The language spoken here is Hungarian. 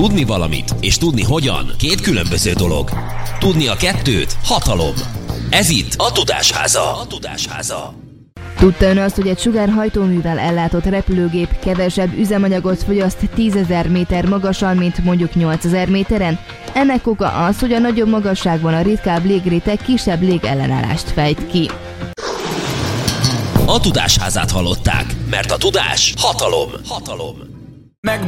Tudni valamit és tudni hogyan két különböző dolog. Tudni a kettőt hatalom. Ez itt a Tudásháza. Tudta ön azt, hogy egy sugárhajtóművel ellátott repülőgép kevesebb üzemanyagot fogyaszt 10.000 méter magasan, mint mondjuk 8.000 méteren? Ennek oka az, hogy a nagyobb magasságban a ritkább légréteg kisebb légellenállást fejt ki. A Tudásházát hallották, mert a tudás hatalom.